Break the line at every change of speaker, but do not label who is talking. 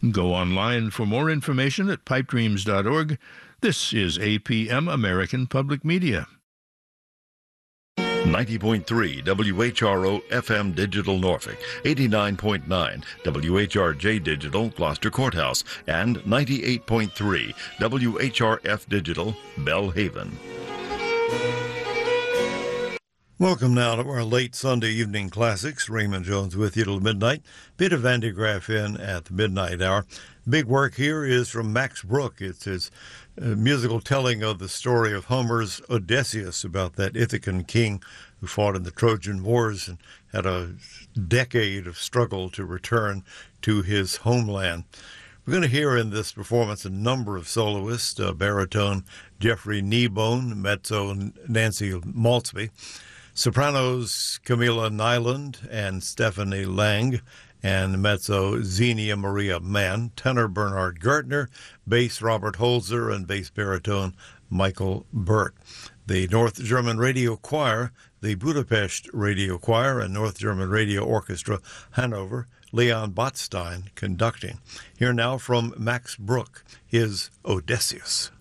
Go online for more information at pipedreams.org. This is APM American Public Media.
90.3 WHRO FM Digital Norfolk, 89.9 WHRJ Digital Gloucester Courthouse, and 98.3 WHRF Digital Belhaven.
Welcome now to our late Sunday evening classics. Raymond Jones with you till midnight. Bit of Andy Graff in at the midnight hour. Big work here is from Max Bruch. It's his musical telling of the story of Homer's Odysseus, about that Ithacan king who fought in the Trojan Wars and had a decade of struggle to return to his homeland. We're going to hear in this performance a number of soloists, baritone Jeffrey Kneebone, mezzo Nancy Maltsby, sopranos Camilla Nyland and Stephanie Lang, and mezzo Xenia Maria Mann, tenor Bernard Gartner, bass Robert Holzer, and bass baritone Michael Burt. The North German Radio Choir, the Budapest Radio Choir, and North German Radio Orchestra Hanover, Leon Botstein conducting. Here now from Max Bruch, his Odysseus.